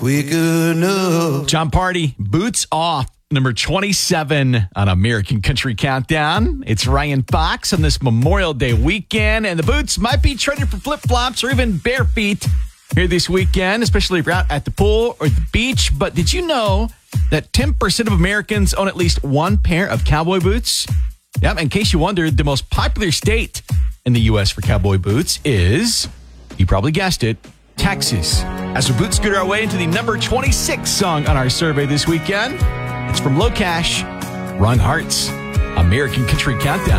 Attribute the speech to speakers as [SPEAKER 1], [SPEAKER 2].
[SPEAKER 1] Waking up.
[SPEAKER 2] John Party, Boots Off, number 27 on American Country Countdown. It's Ryan Fox on this Memorial Day weekend, and the Boots might be trending for flip-flops or even bare feet here this weekend, especially if you're out at the pool or the beach. But did you know that 10% of Americans own at least one pair of cowboy boots? Yep, in case you wondered, the most popular state in the U.S. for cowboy boots is, you probably guessed it, Texas. As our boots scoot our way into the number 26 song on our survey this weekend, it's from Low Cash, Wrong Hearts, American Country Countdown.